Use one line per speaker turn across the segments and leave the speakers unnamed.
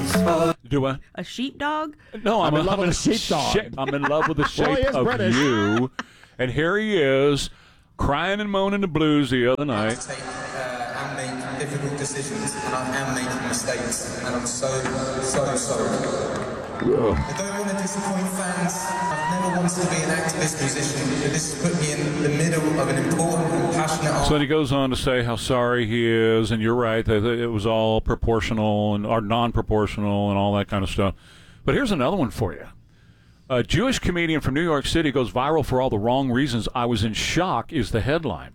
Do I?
A sheepdog?
No,
I'm in love with a sheepdog.
I'm in love with the shape
Well, he is
of
British.
you. And here he is, crying and moaning the blues the other night.
And make difficult decisions, and I am making mistakes, and I'm so sorry. I don't want to disappoint fans. I've never wanted to be an activist musician, but this has put me in the middle of an important and passionate art.
So then he goes on to say how sorry he is, and you're right, that it was all proportional and or non-proportional and all that kind of stuff. But here's another one for you. A Jewish comedian from New York City goes viral for all the wrong reasons. I was in shock is the headline.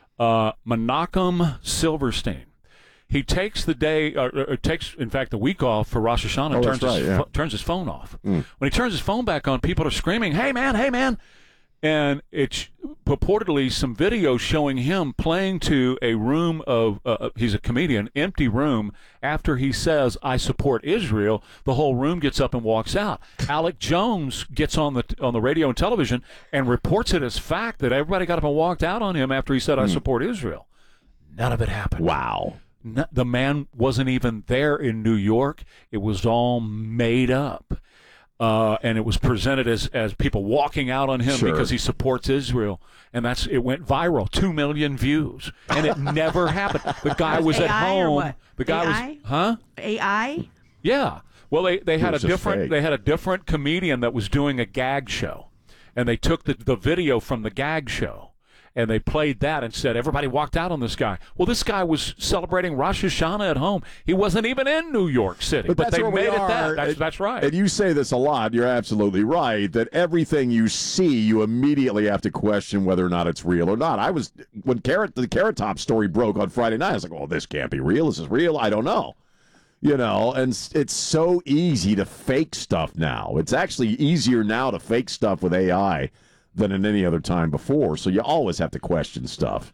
Menachem Silverstein. He takes the day, takes, in fact, the week off for Rosh Hashanah and turns his phone off. When he turns his phone back on, people are screaming, hey, man. And it's purportedly some video showing him playing to a room of, he's a comedian, empty room. After he says, I support Israel, the whole room gets up and walks out. Alec Jones gets on the radio and television and reports it as fact that everybody got up and walked out on him after he said, I support Israel. None of it happened.
Wow.
The man wasn't even there in New York. It was all made up. And it was presented as people walking out on him because he supports Israel. And it went viral, 2 million views. And it never happened. The guy was
AI
at home.
or what?
The guy
AI?
was,
AI?
Yeah. Well, they had
They
had a different comedian that was doing a gag show. And they took the video from the gag show. And they played that and said, everybody walked out on this guy. Well, this guy was celebrating Rosh Hashanah at home. He wasn't even in New York City. But they made it that. That's right.
And you say this a lot. You're absolutely right, that everything you see, you immediately have to question whether or not it's real or not. When the Carrot Top story broke on Friday night, I was like, well, this can't be real. This is real. I don't know. And it's so easy to fake stuff now. It's actually easier now to fake stuff with AI than in any other time before. So you always have to question stuff.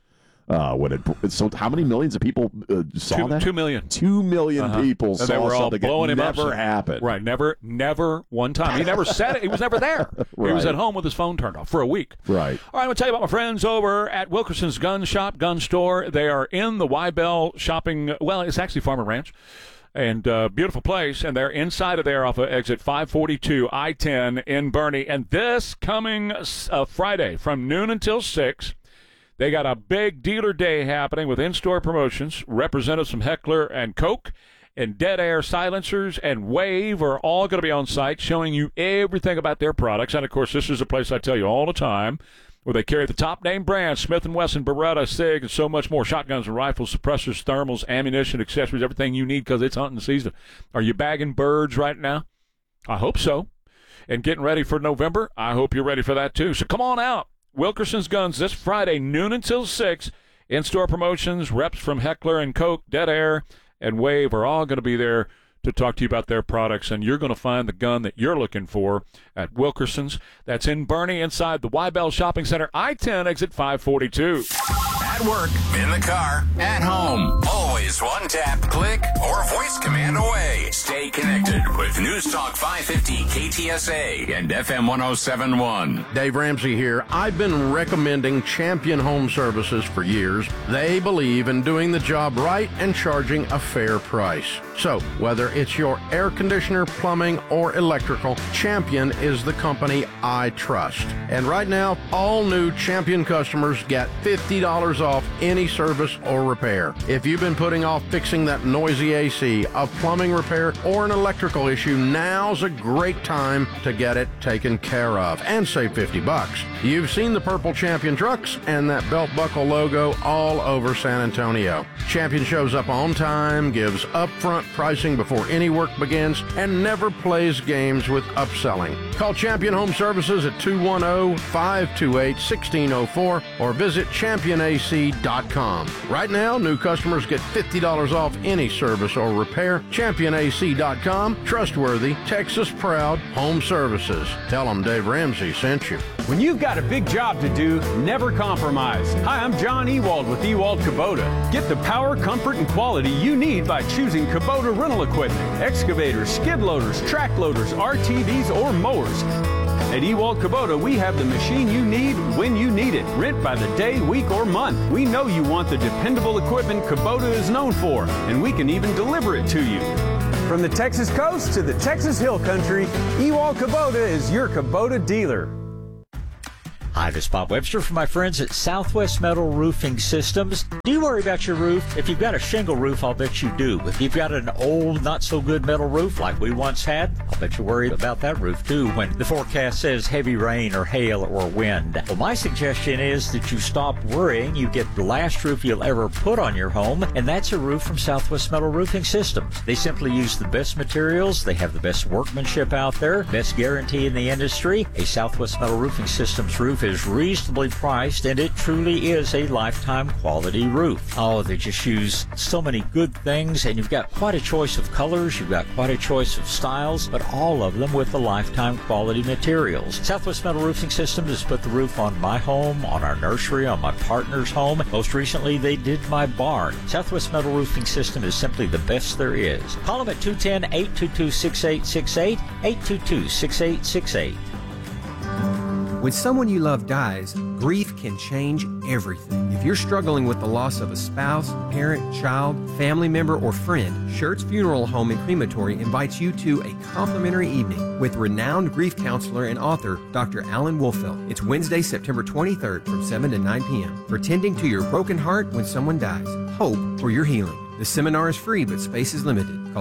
So how many millions of people saw that?
2 million.
2 million people
and
saw
they were all
something
blowing
that
him
never
up.
happened.
Right, never one time. He never said it. He was never there.
Right.
He was at home with his phone turned off for a week.
Right.
All right, I'm going to tell you about my friends over at Wilkerson's Gun Store. They are in the Wybell shopping, well, it's actually Farm and Ranch. And beautiful place, and they're inside of there off of exit 542, I-10 in Bernie. And this coming Friday from noon until 6, they got a big dealer day happening with in-store promotions. Representatives from Heckler and Koch and Dead Air Silencers and Wave are all going to be on site showing you everything about their products. And, of course, this is a place I tell you all the time, where they carry the top name brands, Smith & Wesson, Beretta, SIG, and so much more. Shotguns and rifles, suppressors, thermals, ammunition, accessories, everything you need because it's hunting season. Are you bagging birds right now? I hope so. And getting ready for November? I hope you're ready for that too. So come on out. Wilkerson's Guns this Friday, noon until 6. In-store promotions, reps from Heckler and Koch, Dead Air, and Wave are all going to be there to talk to you about their products, and you're going to find the gun that you're looking for at Wilkerson's. That's in Bernie, inside the Wybell Shopping Center, I-10, exit 542.
At work, in the car, at home. Always one tap, click, or voice command away. Stay connected with News Talk 550 KTSA and FM 1071.
Dave Ramsey here. I've been recommending Champion Home Services for years. They believe in doing the job right and charging a fair price. So, whether it's your air conditioner, plumbing, or electrical, Champion is the company I trust. And right now, all new Champion customers get $50 off any service or repair. If you've been putting off fixing that noisy AC, a plumbing repair, or an electrical issue, now's a great time to get it taken care of and save $50. You've seen the purple Champion trucks and that belt buckle logo all over San Antonio. Champion shows up on time, gives upfront pricing before any work begins, and never plays games with upselling. Call Champion Home Services at 210-528-1604 or visit championac.com. Right now, new customers get $50 off any service or repair. championac.com. Trustworthy, Texas proud home services. Tell them Dave Ramsey sent you.
When you've got a big job to do, never compromise. Hi, I'm John Ewald with Ewald Kubota. Get the power, comfort, and quality you need by choosing Kubota rental equipment. Excavators, skid loaders, track loaders, RTVs, or mowers. At Ewald Kubota, we have the machine you need when you need it. Rent by the day, week, or month. We know you want the dependable equipment Kubota is known for, and we can even deliver it to you. From the Texas coast to the Texas Hill Country, Ewald Kubota is your Kubota dealer.
Hi, this is Bob Webster from my friends at Southwest Metal Roofing Systems. Do you worry about your roof? If you've got a shingle roof, I'll bet you do. If you've got an old, not-so-good metal roof like we once had, I'll bet you're worried about that roof, too, when the forecast says heavy rain or hail or wind. Well, my suggestion is that you stop worrying. You get the last roof you'll ever put on your home, and that's a roof from Southwest Metal Roofing Systems. They simply use the best materials. They have the best workmanship out there, best guarantee in the industry. A Southwest Metal Roofing Systems roof is reasonably priced, and it truly is a lifetime quality roof. Oh, they just use so many good things, and you've got quite a choice of colors, you've got quite a choice of styles, but all of them with the lifetime quality materials. Southwest Metal Roofing Systems has put the roof on my home, on our nursery, on my partner's home. Most recently, they did my barn. Southwest Metal Roofing System is simply the best there is. Call them at 210-822-6868, 822-6868.
When someone you love dies, grief can change everything. If you're struggling with the loss of a spouse, parent, child, family member, or friend, Schertz Funeral Home and Crematory invites you to a complimentary evening with renowned grief counselor and author Dr. Alan Wolfelt. It's Wednesday, September 23rd from 7 to 9 p.m. For tending to your broken heart when someone dies. Hope for your healing. The seminar is free, but space is limited. Call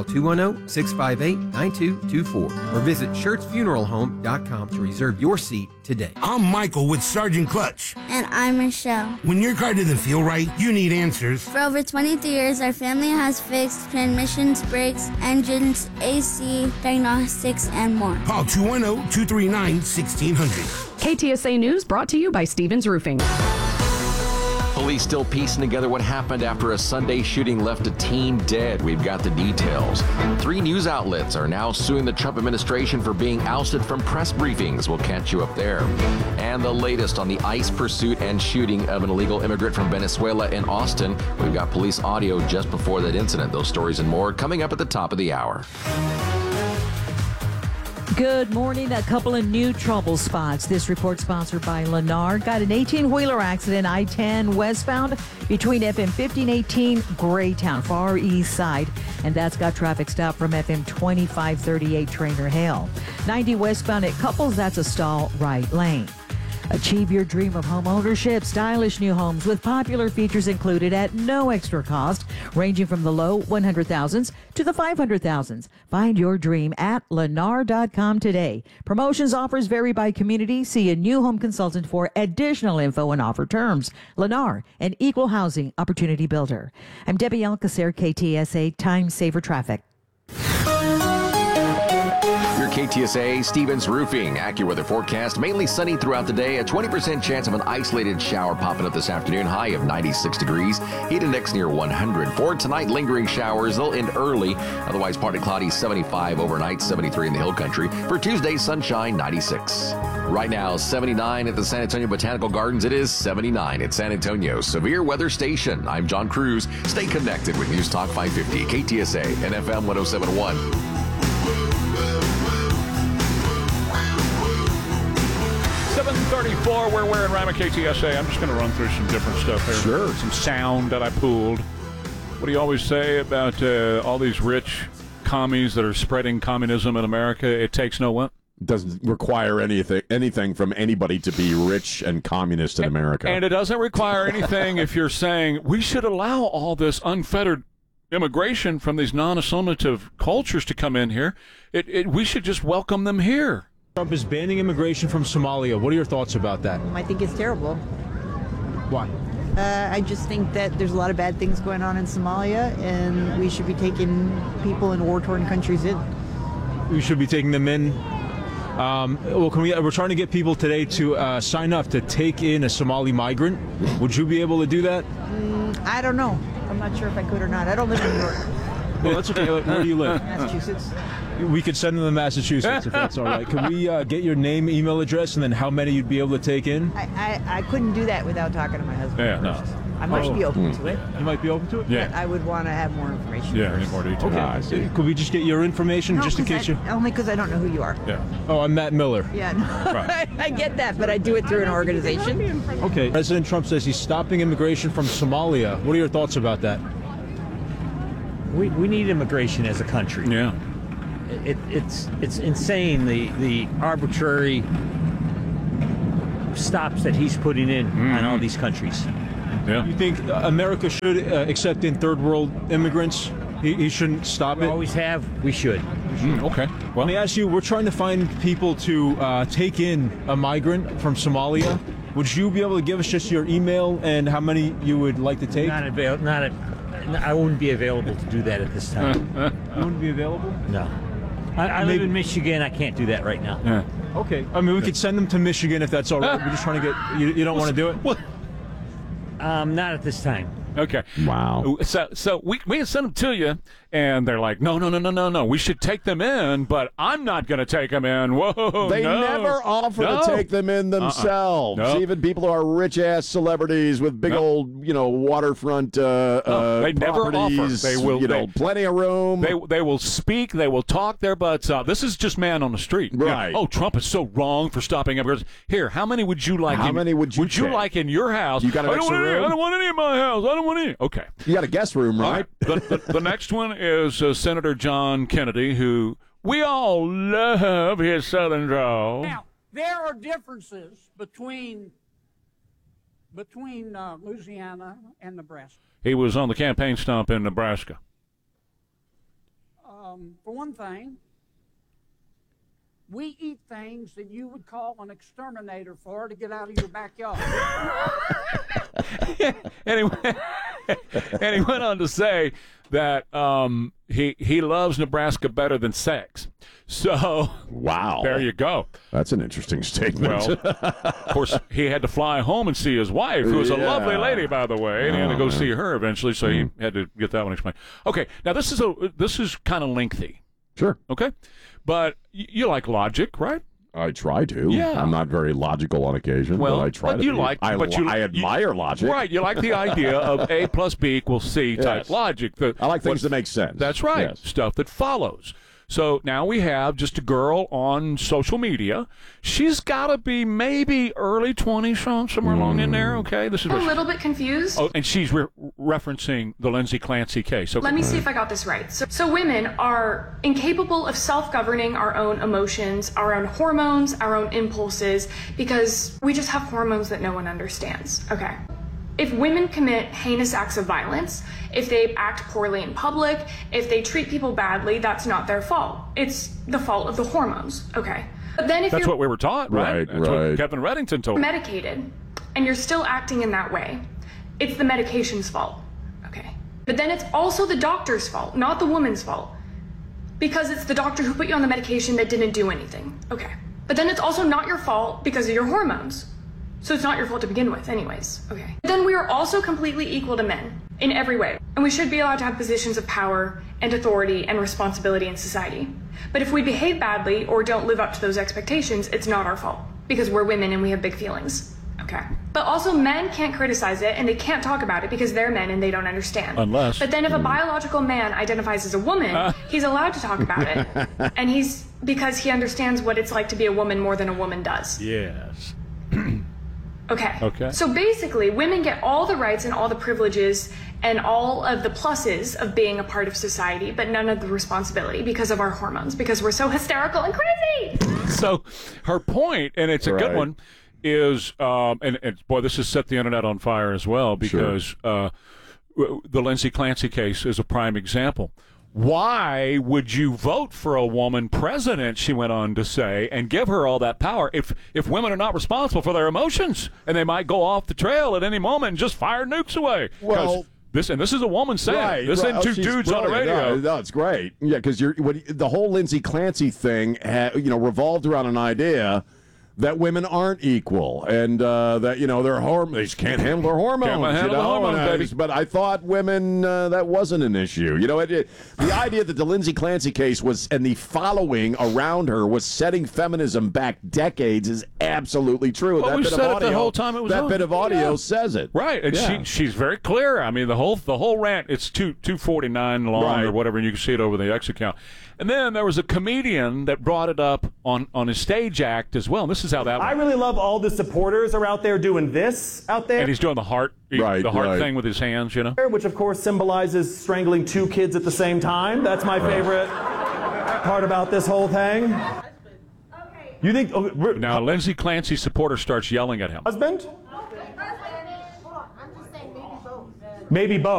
210-658-9224 or visit SchertzFuneralHome.com to reserve your seat today.
I'm Michael with Sergeant Clutch.
And I'm Michelle.
When your car doesn't feel right, you need answers.
For over 23 years, our family has fixed transmissions, brakes, engines, AC, diagnostics, and more.
Call 210-239-1600.
KTSA News brought to you by Stevens Roofing.
Police still piecing together what happened after a Sunday shooting left a teen dead. We've got the details. 3 news outlets are now suing the Trump administration for being ousted from press briefings. We'll catch you up there. And the latest on the ICE pursuit and shooting of an illegal immigrant from Venezuela in Austin. We've got police audio just before that incident. Those stories and more coming up at the top of the hour.
Good morning. A couple of new trouble spots. This report sponsored by Lennar. Got an 18-wheeler accident, I-10 westbound between FM 50 and 18, Graytown, far east side. And that's got traffic stop from FM 2538, Trainer Hill. 90 westbound at Couples, that's a stall right lane. Achieve your dream of home ownership. Stylish new homes with popular features included at no extra cost, ranging from the low 100,000s to the 500,000s. Find your dream at Lennar.com today. Promotions offers vary by community. See a new home consultant for additional info and offer terms. Lennar, an equal housing opportunity builder. I'm Debbie Alcacer, KTSA Time Saver Traffic.
Your KTSA Stevens Roofing AccuWeather forecast. Mainly sunny throughout the day. A 20% chance of an isolated shower popping up this afternoon. High of 96 degrees. Heat index near 100. For tonight, lingering showers. They'll end early. Otherwise, partly cloudy, 75 overnight, 73 in the Hill Country. For Tuesday, sunshine, 96. Right now, 79 at the San Antonio Botanical Gardens. It is 79 at San Antonio Severe Weather Station. I'm John Cruz. Stay connected with News Talk 550, KTSA, and FM 107.1.
7:34, we're wearing Rima KTSA. I'm just going to run through some different stuff here.
Sure.
Some sound that I pulled. What do you always say about all these rich commies that are spreading communism in America? It takes no what?
Doesn't require anything from anybody to be rich and communist in America.
And it doesn't require anything if you're saying we should allow all this unfettered immigration from these non-assimilative cultures to come in here. We should just welcome them here.
Trump is banning immigration from Somalia. What are your thoughts about that?
I think it's terrible.
Why?
I just think that there's a lot of bad things going on in Somalia, and we should be taking people in war-torn countries in.
We should be taking them in. We're trying to get people today to sign up to take in a Somali migrant. Would you be able to do that?
I don't know. I'm not sure if I could or not. I don't live in New York.
Well, that's okay. Where do you live?
Massachusetts.
We could send them to Massachusetts if that's all right. Can we get your name, email address, and then how many you'd be able to take in?
I couldn't do that without talking to my husband.
Yeah, no.
I might be open to it.
You might be open to it?
Yeah.
But I would want to have more information.
Yeah,
first.
any more details.
Okay. Could we just get your information just in case you...
Only because I don't know who you are.
Yeah.
Oh, I'm Matt Miller.
Yeah, no. Right. I get that, but I do it through an organization.
Okay. President Trump says he's stopping immigration from Somalia. What are your thoughts about that?
we need immigration as a country.
Yeah.
It's insane the arbitrary stops that he's putting in on all these countries.
Yeah.
You think America should accept in third world immigrants? He shouldn't stop it?
Always have. We should.
Okay.
Well, let me ask you, we're trying to find people to take in a migrant from Somalia. Would you be able to give us just your email and how many you would like to take?
I wouldn't be available to do that at this time.
You wouldn't be available?
No. I live in Michigan. I can't do that right now.
Yeah.
Okay. I mean, we could send them to Michigan if that's all right. We're just trying to get... You don't want to do it?
What?
Not at this time.
Okay.
Wow.
So we can send them to you, and they're like, no. We should take them in, but I'm not going to take them in. Whoa.
They never offer to take them in themselves.
No.
Even people who are rich-ass celebrities with big old, waterfront
they never
properties.
offer. They will,
plenty of room.
They will speak. They will talk their butts out. This is just man on the street.
Right.
Oh, Trump is so wrong for stopping immigrants. Here, how many would you like?
How many would you take?
like in your house?
You got an extra room?
I don't want any in my house. I don't want any. Okay.
You got a guest room, right?
The next one is Senator John Kennedy, who we all love his Southern drawl.
Now, there are differences between Louisiana and Nebraska.
He was on the campaign stump in Nebraska.
For one thing, we eat things that you would call an exterminator for to get out of your backyard.
And he went on to say that he loves Nebraska better than sex. So,
wow,
there you go.
That's an interesting statement.
Well, of course, he had to fly home and see his wife, who was a lovely lady, by the way, and he had to go see her eventually. So he had to get that one explained. Okay, now this is kind of lengthy.
Sure.
Okay, but you like logic, right?
I try to.
Yeah.
I'm not very logical on occasion, but I try to. I admire logic.
Right. You like the idea of A plus B equals C type logic.
I like things that make sense.
That's right.
Yes.
Stuff that follows. So now we have just a girl on social media. She's got to be maybe early 20s, somewhere along in there. Okay, this is
I'm a little bit confused.
Oh, and she's referencing the Lindsay Clancy case. Okay.
Let me see if I got this right. So women are incapable of self-governing our own emotions, our own hormones, our own impulses, because we just have hormones that no one understands. Okay. If women commit heinous acts of violence, if they act poorly in public, if they treat people badly, that's not their fault. It's the fault of the hormones, okay? But then if
that's
you're
what we were taught, right? That's what Kevin Reddington told me.
Medicated, and you're still acting in that way, it's the medication's fault, okay? But then it's also the doctor's fault, not the woman's fault, because it's the doctor who put you on the medication that didn't do anything, okay? But then it's also not your fault because of your hormones. So it's not your fault to begin with anyways, okay? Then we are also completely equal to men in every way, and we should be allowed to have positions of power and authority and responsibility in society. But if we behave badly or don't live up to those expectations, it's not our fault because we're women and we have big feelings, okay? But also men can't criticize it and they can't talk about it because they're men and they don't understand.
Unless.
But then if a biological man identifies as a woman, he's allowed to talk about it. And because he understands what it's like to be a woman more than a woman does.
Yes.
Okay. So basically, women get all the rights and all the privileges and all of the pluses of being a part of society, but none of the responsibility because of our hormones, because we're so hysterical and crazy.
So her point, and it's a good one, is, and boy, this has set the internet on fire as well, because the Lindsay Clancy case is a prime example. Why would you vote for a woman president, she went on to say, and give her all that power if women are not responsible for their emotions and they might go off the trail at any moment and just fire nukes away?
Well,
this is a woman saying it. This isn't two dudes on the radio.
No, it's great. Yeah, because the whole Lindsay Clancy thing, revolved around an idea that women aren't equal and that they can't handle their hormones.
Can't handle the hormones, baby.
But I thought women that wasn't an issue. The idea that the Lindsay Clancy case was and the following around her was setting feminism back decades is absolutely true.
Well, we've said it the whole time it was on.
That bit of audio says it.
Right, and she's very clear. I mean, the whole rant, it's 2:49 long or whatever, and you can see it over the X account. And then there was a comedian that brought it up on his stage act as well. And this is how that went.
I really love all the supporters are out there doing this out there.
And he's doing the heart thing with his hands, you know.
Which, of course, symbolizes strangling two kids at the same time. That's my favorite part about this whole thing. You think...
now, Lindsay Clancy's supporter starts yelling at him.
Husband? Maybe both.